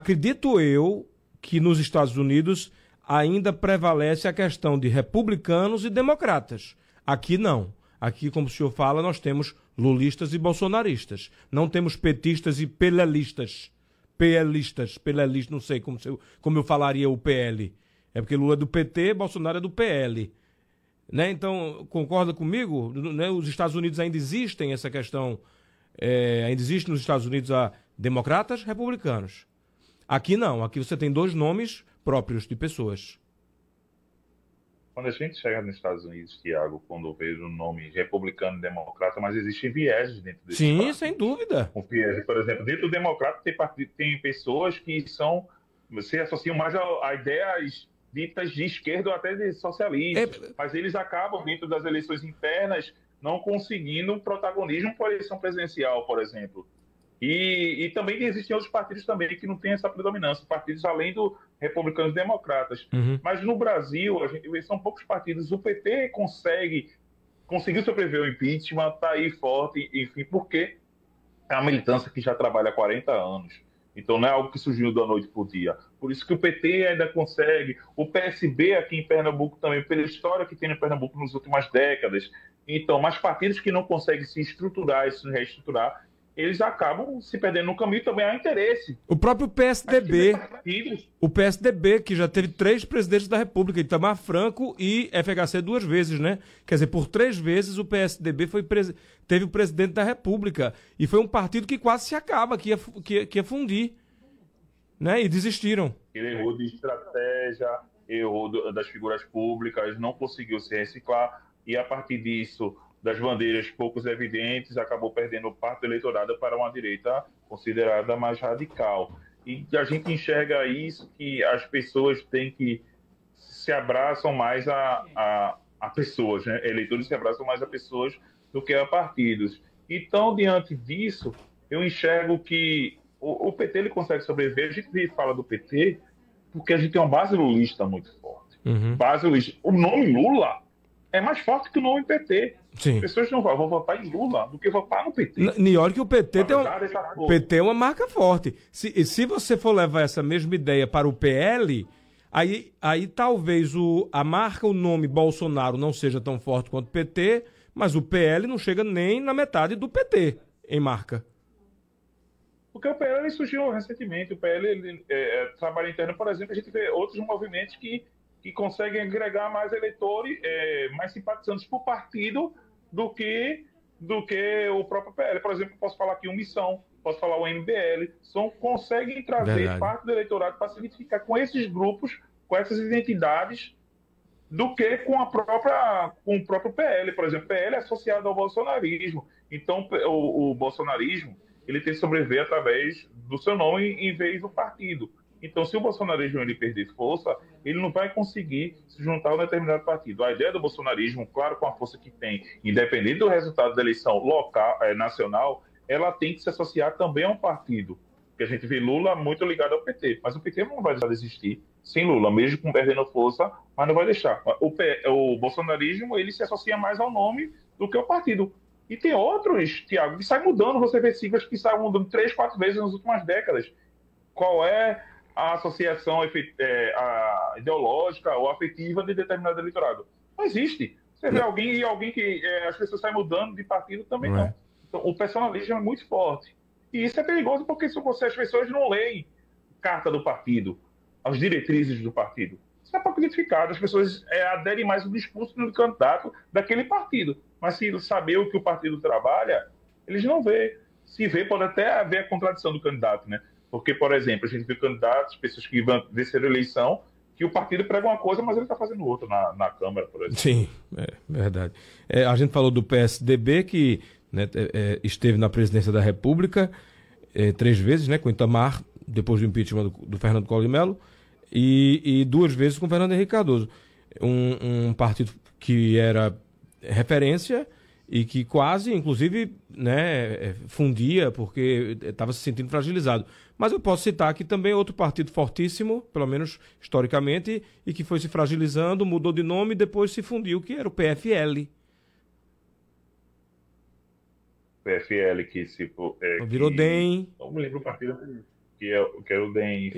Acredito eu que nos Estados Unidos ainda prevalece a questão de republicanos e democratas. Aqui não. Aqui, como o senhor fala, nós temos lulistas e bolsonaristas. Não temos petistas e pelelistas. Pelelistas, não sei como eu falaria o PL. É porque Lula é do PT, Bolsonaro é do PL. Né? Então, concorda comigo? Né? Os Estados Unidos ainda existem essa questão. Ainda existe nos Estados Unidos a democratas, republicanos. Aqui não. Aqui você tem dois nomes próprios de pessoas. Quando a gente chega nos Estados Unidos, Tiago, quando vejo o nome republicano e democrata, mas existem vieses dentro desses Sim, sem partidos. dúvida. Um viés, por exemplo, dentro do democrata tem pessoas que se associam mais a ideias ditas de esquerda ou até de socialistas, mas eles acabam, dentro das eleições internas, não conseguindo um protagonismo por eleição presidencial, por exemplo. E também existem outros partidos também que não têm essa predominância, partidos além do republicanos e democratas. Uhum. Mas no Brasil, a gente vê são poucos partidos. O PT conseguiu sobreviver ao impeachment, está aí forte, enfim, porque é uma militância que já trabalha há 40 anos. Então não é algo que surgiu da noite para o dia. Por isso que o PT ainda consegue, o PSB aqui em Pernambuco também, pela história que tem no Pernambuco nas últimas décadas. Então, mas partidos que não conseguem se estruturar e se reestruturar, eles acabam se perdendo no caminho. Também há interesse. O próprio PSDB, que já teve 3 presidentes da República, Itamar Franco e FHC 2 vezes, né? Quer dizer, por 3 vezes o PSDB teve o presidente da República. E foi um partido que quase se acaba, que ia fundir. Né? E desistiram. Ele errou de estratégia, errou das figuras públicas, não conseguiu se reciclar. E a partir disso, das bandeiras poucos evidentes, acabou perdendo parte do eleitorado para uma direita considerada mais radical. E a gente enxerga isso, que as pessoas têm que se abraçam mais a pessoas, né? Eleitores se abraçam mais a pessoas do que a partidos. Então, diante disso, eu enxergo que o PT ele consegue sobreviver. A gente fala do PT porque a gente tem uma base lulista muito forte. Uhum. Base lulista. O nome Lula é mais forte que o nome PT. Sim. As pessoas não vão votar em Lula do que votar no PT. E olha que o PT o PT é uma marca forte. Se você for levar essa mesma ideia para o PL, aí talvez a marca, o nome Bolsonaro não seja tão forte quanto o PT, mas o PL não chega nem na metade do PT em marca. Porque o PL surgiu recentemente. O PL trabalho interno, por exemplo, a gente vê outros movimentos que conseguem agregar mais eleitores, mais simpatizantes para o partido do que o próprio PL. Por exemplo, posso falar aqui o Missão, posso falar o MBL, conseguem trazer parte do eleitorado para se identificar com esses grupos, com essas identidades, do que com o próprio PL. Por exemplo, o PL é associado ao bolsonarismo. Então, o bolsonarismo ele tem que sobreviver através do seu nome em vez do partido. Então, se o bolsonarismo ele perder força, ele não vai conseguir se juntar a um determinado partido. A ideia do bolsonarismo, claro, com a força que tem, independente do resultado da eleição local, nacional, ela tem que se associar também a um partido. Porque a gente vê Lula muito ligado ao PT, mas o PT não vai deixar de existir sem Lula, mesmo com perdendo força, mas não vai deixar. O bolsonarismo ele se associa mais ao nome do que ao partido. E tem outros, Tiago, que saem mudando. Você vê siglas que saem mudando 3, 4 vezes nas últimas décadas. Qual é a associação ideológica ou afetiva de determinado eleitorado? Não existe. Você vê alguém que as pessoas saem mudando de partido também não. Então, o personalismo é muito forte. E isso é perigoso porque as pessoas não leem carta do partido, as diretrizes do partido. Isso é pouco identificado. As pessoas aderem mais ao discurso do candidato daquele partido. Mas se saber o que o partido trabalha, eles não vê. Se vê, pode até haver a contradição do candidato, né? Porque, por exemplo, a gente vê candidatos, pessoas que vão vencer a eleição, que o partido prega uma coisa, mas ele está fazendo outra na Câmara, por exemplo. Sim, é verdade. A gente falou do PSDB, que né, esteve na presidência da República 3 vezes, né, com Itamar, depois do impeachment do Fernando Collor de Mello, e 2 vezes com Fernando Henrique Cardoso. Um partido que era referência e que quase, inclusive, né, fundia porque estava se sentindo fragilizado. Mas eu posso citar aqui também outro partido fortíssimo, pelo menos historicamente, e que foi se fragilizando, mudou de nome e depois se fundiu, que era o PFL. PFL que virou DEM. Não me lembro o partido que era o DEM.